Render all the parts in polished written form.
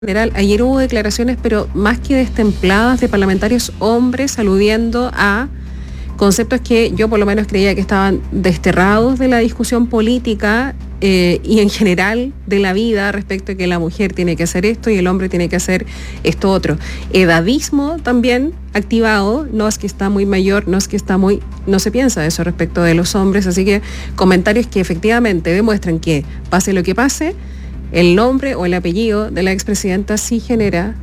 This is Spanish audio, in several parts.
general, ayer hubo declaraciones, pero más que destempladas, de parlamentarios hombres aludiendo a conceptos que yo por lo menos creía que estaban desterrados de la discusión política y en general de la vida, respecto a que la mujer tiene que hacer esto y el hombre tiene que hacer esto otro. Edadismo también activado, no es que está muy mayor, no se piensa eso respecto de los hombres, así que comentarios que efectivamente demuestran que, pase lo que pase, el nombre o el apellido de la expresidenta sí genera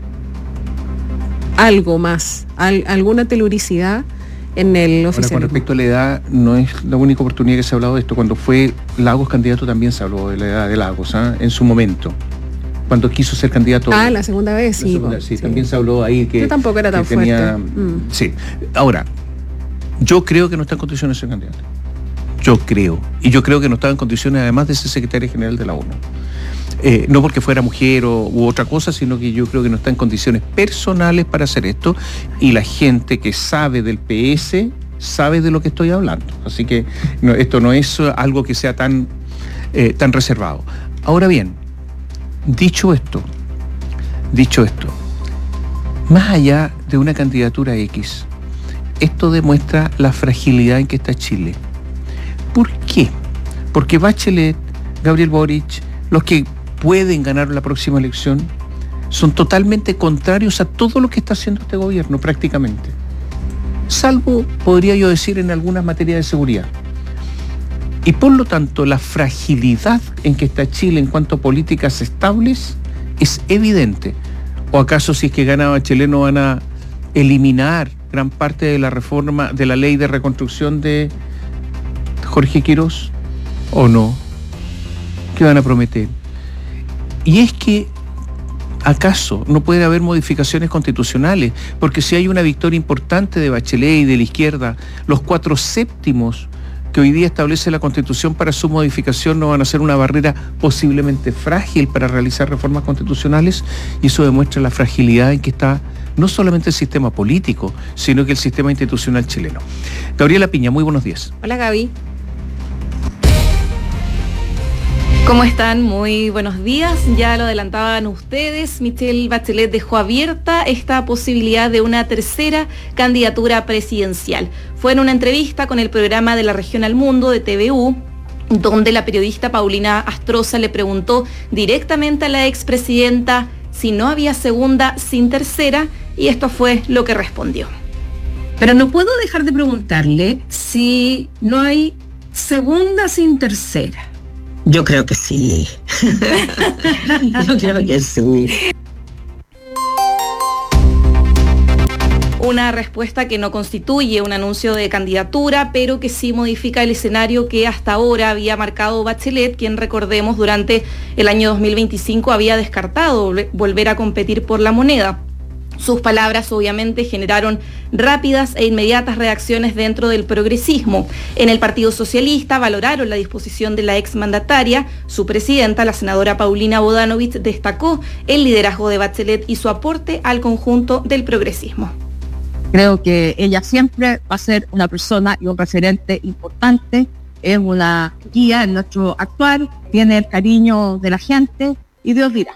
algo más, alguna teluricidad en el oficialismo. Ahora, con respecto a la edad, no es la única oportunidad que se ha hablado de esto. Cuando fue Lagos candidato también se habló de la edad de Lagos, en su momento, cuando quiso ser candidato. La segunda vez, sí. Sí, también se habló ahí que... Yo tampoco era tan fuerte. Sí. Ahora, yo creo que no está en condiciones de ser candidato. Yo creo que no estaba en condiciones, además de ser secretaria general de la ONU. No porque fuera mujer u otra cosa, sino que yo creo que no está en condiciones personales para hacer esto, y la gente que sabe del PS sabe de lo que estoy hablando. Así que esto no es algo que sea tan reservado. Ahora bien, dicho esto, más allá de una candidatura X, esto demuestra la fragilidad en que está Chile. ¿Por qué? Porque Bachelet, Gabriel Boric, los que pueden ganar la próxima elección, son totalmente contrarios a todo lo que está haciendo este gobierno, prácticamente. Salvo, podría yo decir, en algunas materias de seguridad. Y por lo tanto, la fragilidad en que está Chile en cuanto a políticas estables es evidente. ¿O acaso, si es que gana Bachelet, no van a eliminar gran parte de la reforma de la ley de reconstrucción de Jorge Quirós? ¿O no? ¿Qué van a prometer? Y es que, ¿acaso no puede haber modificaciones constitucionales? Porque si hay una victoria importante de Bachelet y de la izquierda, los 4/7 que hoy día establece la Constitución para su modificación no van a ser una barrera posiblemente frágil para realizar reformas constitucionales, y eso demuestra la fragilidad en que está no solamente el sistema político, sino que el sistema institucional chileno. Gabriela Piña, muy buenos días. Hola, Gaby. ¿Cómo están? Muy buenos días. Ya lo adelantaban ustedes, Michelle Bachelet dejó abierta esta posibilidad de una tercera candidatura presidencial. Fue en una entrevista con el programa de La Región al Mundo de TVU, donde la periodista Paulina Astroza le preguntó directamente a la expresidenta si no había segunda sin tercera, y esto fue lo que respondió. Pero no puedo dejar de preguntarle si no hay segunda sin tercera. Yo creo que sí. Yo creo que sí. Una respuesta que no constituye un anuncio de candidatura, pero que sí modifica el escenario que hasta ahora había marcado Bachelet, quien, recordemos, durante el año 2025 había descartado volver a competir por la moneda. Sus palabras obviamente generaron rápidas e inmediatas reacciones dentro del progresismo. En el Partido Socialista valoraron la disposición de la exmandataria. Su presidenta, la senadora Paulina Bodanovich, destacó el liderazgo de Bachelet y su aporte al conjunto del progresismo. Creo que ella siempre va a ser una persona y un referente importante, es una guía en nuestro actuar, tiene el cariño de la gente y Dios dirá.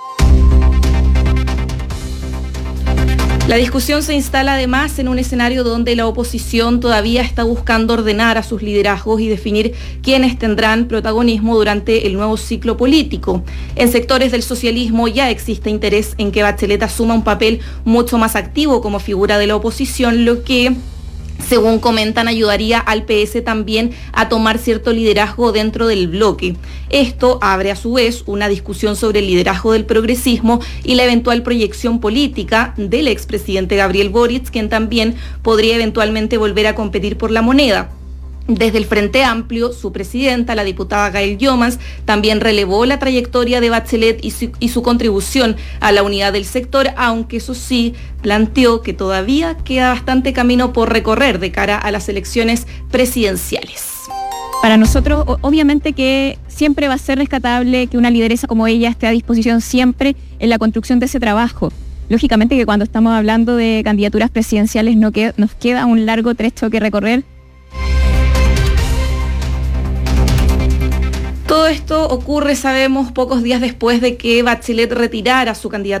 La discusión se instala además en un escenario donde la oposición todavía está buscando ordenar a sus liderazgos y definir quiénes tendrán protagonismo durante el nuevo ciclo político. En sectores del socialismo ya existe interés en que Bachelet asuma un papel mucho más activo como figura de la oposición, lo que, según comentan, ayudaría al PS también a tomar cierto liderazgo dentro del bloque. Esto abre a su vez una discusión sobre el liderazgo del progresismo y la eventual proyección política del expresidente Gabriel Boric, quien también podría eventualmente volver a competir por la moneda. Desde el Frente Amplio, su presidenta, la diputada Gail Yomas, también relevó la trayectoria de Bachelet y su contribución a la unidad del sector, aunque eso sí, planteó que todavía queda bastante camino por recorrer de cara a las elecciones presidenciales. Para nosotros, obviamente que siempre va a ser rescatable que una lideresa como ella esté a disposición siempre en la construcción de ese trabajo. Lógicamente que cuando estamos hablando de candidaturas presidenciales nos queda un largo trecho que recorrer. Todo esto ocurre, sabemos, pocos días después de que Bachelet retirara su candidatura